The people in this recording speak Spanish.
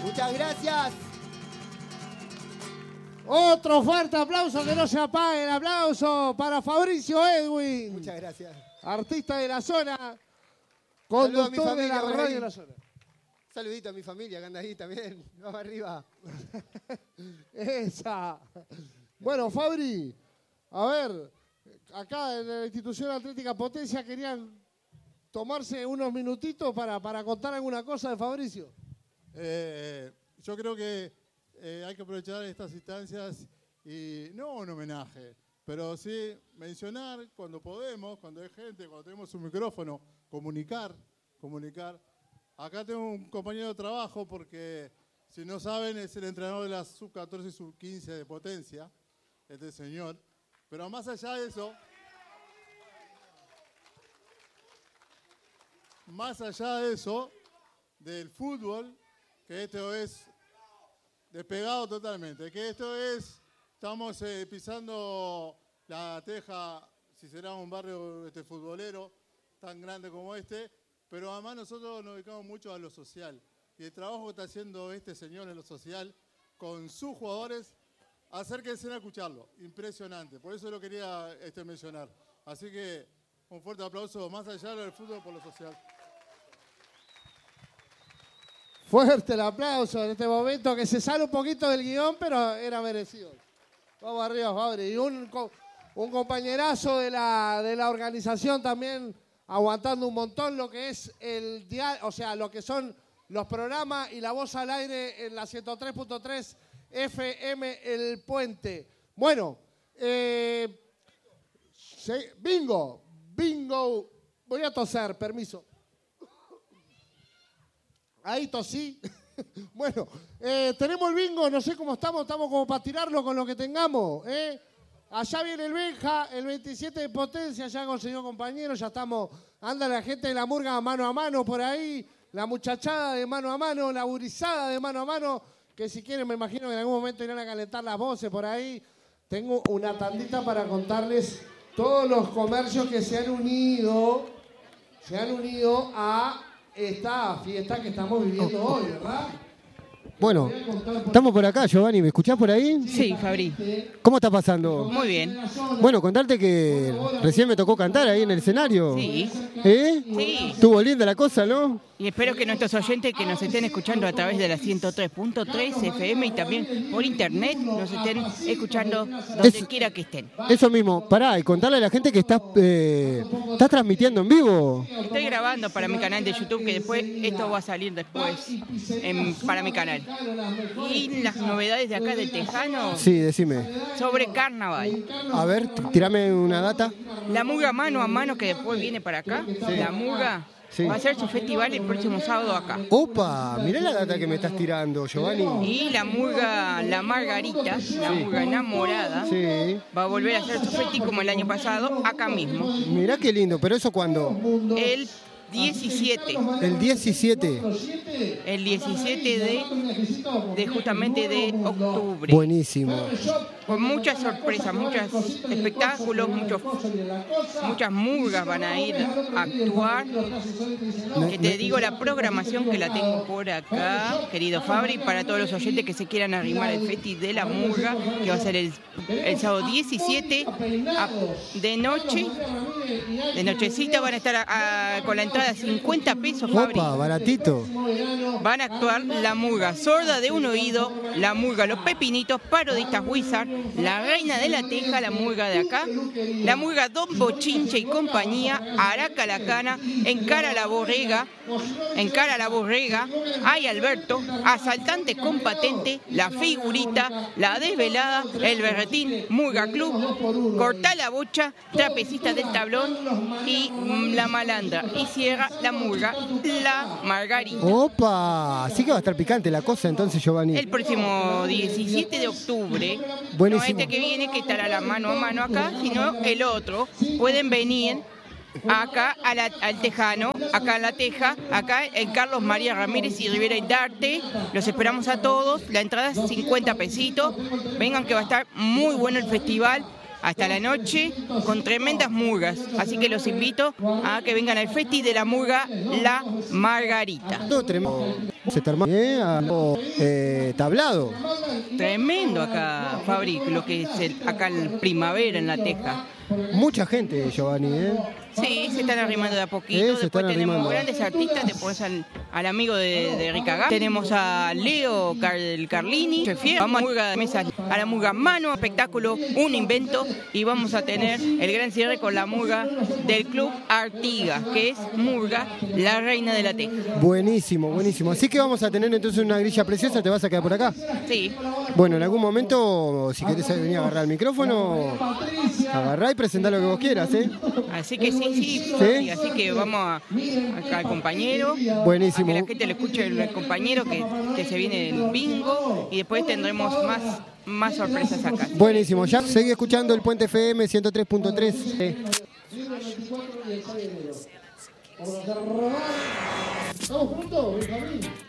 Muchas gracias. Otro fuerte aplauso, que no se apague el aplauso para Fabricio Edwin. Muchas gracias. Artista de la zona, conductor de la radio de la zona. Saludito a mi familia que anda ahí también. Vamos arriba. Esa. Bueno, Fabri, a ver, acá en la institución atlética Potencia querían tomarse unos minutitos para contar alguna cosa de Fabricio. Yo creo que hay que aprovechar estas instancias y no un homenaje, pero sí mencionar cuando podemos, cuando hay gente, cuando tenemos un micrófono, comunicar. Acá tengo un compañero de trabajo porque, si no saben, es el entrenador de la sub-14 y sub-15 de Potencia, este señor. Pero más allá de eso, del fútbol, que esto es despegado totalmente, que estamos pisando la teja, si será un barrio futbolero tan grande como este, pero además nosotros nos dedicamos mucho a lo social. Y el trabajo que está haciendo este señor en lo social con sus jugadores, acérquense a escucharlo. Impresionante. Por eso lo quería mencionar. Así que un fuerte aplauso más allá del fútbol por lo social. Fuerte el aplauso en este momento, que se sale un poquito del guión, pero era merecido. Vamos arriba, Fabri. Y un compañerazo de la organización también, aguantando un montón lo que es lo que son los programas y la voz al aire en la 103.3 FM El Puente. Bueno, bingo, voy a toser, permiso. Ahí tosí. Bueno, tenemos el bingo, no sé cómo estamos como para tirarlo con lo que tengamos, Allá viene el Benja, el 27 de Potencia, ya con el señor compañero, ya estamos, anda la gente de la murga mano a mano por ahí, la muchachada de mano a mano, la burizada de mano a mano, que si quieren me imagino que en algún momento irán a calentar las voces por ahí. Tengo una tandita para contarles todos los comercios que se han unido a esta fiesta que estamos viviendo hoy, ¿verdad? Bueno, estamos por acá, Giovanni, ¿me escuchás por ahí? Sí, Fabri. ¿Cómo está pasando? Muy bien. Bueno, contarte que recién me tocó cantar ahí en el escenario. Sí. Sí. Estuvo linda la cosa, ¿no? Y espero que nuestros oyentes que nos estén escuchando a través de la 103.3 FM y también por internet nos estén escuchando donde quiera que estén. Eso mismo, pará, y contarle a la gente que estás transmitiendo en vivo. Estoy grabando para mi canal de YouTube, que después esto va a salir después para mi canal. Y las novedades de acá de Tejano. Sí, decime. Sobre carnaval. A ver, tirame una data. La murga mano a mano, que después viene para acá. Sí. La murga. Sí. Va a hacer su festival el próximo sábado acá. ¡Opa! Mirá la data que me estás tirando, Giovanni. Y la murga, la Margarita, la murga enamorada, va a volver a hacer su festival como el año pasado, acá mismo. Mirá qué lindo, pero ¿eso cuándo? El 17. ¿El 17? El 17 de justamente de octubre. Buenísimo. Con muchas sorpresas, muchos espectáculos, muchas murgas van a ir a actuar. Que te digo la programación que la tengo por acá, querido Fabri, para todos los oyentes que se quieran arrimar al festi de la murga, que va a ser el sábado 17 de noche. De nochecita van a estar con la entrada 50 pesos, Fabri. Opa, baratito. Van a actuar la murga sorda de un oído, la murga Los Pepinitos, Parodistas Wizard, la Reina de la Teja, la murga de acá, la murga Don Bochinche y compañía, Araca la Cana, Encara la Borrega, Ay Alberto, Asaltante con Patente, La Figurita, La Desvelada, El Berretín, Murga Club, Cortá la Bocha, Trapecista del Tablón y La Malandra. Y cierra la murga La Margarita. ¡Opa! Así que va a estar picante la cosa entonces, Giovanni. El próximo 17 de octubre, buenísimo. No este que viene, que estará la mano a mano acá, sino el otro. Pueden venir acá al Tejano, acá en La Teja, acá en Carlos María Ramírez y Rivera y Darte. Los esperamos a todos. La entrada es 50 pesitos. Vengan que va a estar muy bueno el festival. hasta la noche con tremendas murgas. Así que los invito a que vengan al festi de la murga La Margarita. Se está armando tablado. Tremendo acá, Fabri, lo que es acá en primavera en La Teja. Mucha gente, Giovanni, Sí, se están arrimando de a poquito. Después tenemos grandes artistas, después al amigo de Ricagá. Tenemos a Leo Carlini, vamos a la murga Mano, espectáculo, un invento, y vamos a tener el gran cierre con la murga del Club Artigas, que es murga La Reina de la Teja. Buenísimo, buenísimo. Así que vamos a tener entonces una grilla preciosa. ¿Te vas a quedar por acá? Sí. Bueno, en algún momento, si querés venir a agarrar el micrófono, agarrá y presentá lo que vos quieras, Así que sí. Así que vamos acá al compañero. Buenísimo. A que la gente le escuche el compañero que se viene el bingo, y después tendremos más sorpresas acá. Buenísimo. Ya seguí escuchando el Puente FM 103.3. ¿Estamos juntos, Benjamín?